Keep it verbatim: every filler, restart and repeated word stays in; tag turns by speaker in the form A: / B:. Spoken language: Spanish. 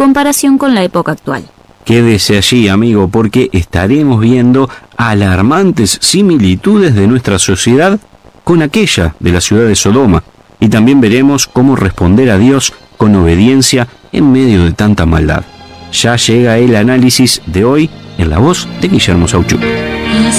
A: comparación con la época actual.
B: Quédese allí, amigo, porque estaremos viendo alarmantes similitudes de nuestra sociedad con aquella de la ciudad de Sodoma, y también veremos cómo responder a Dios con obediencia en medio de tanta maldad. Ya llega el análisis de hoy en la voz de Guillermo Sauchuk.